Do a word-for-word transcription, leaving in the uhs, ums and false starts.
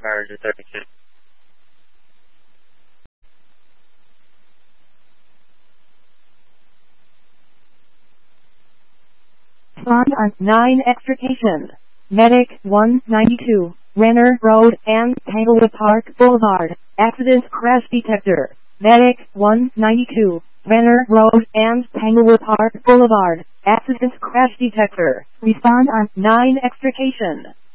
Merger thirty-two. Respond on nine extrication. Medic one ninety-two, Renner Road and Tanglewood Park Boulevard. Accident crash detector. Medic one ninety-two, Renner Road and Tanglewood Park Boulevard. Accident crash detector. Respond on nine extrication.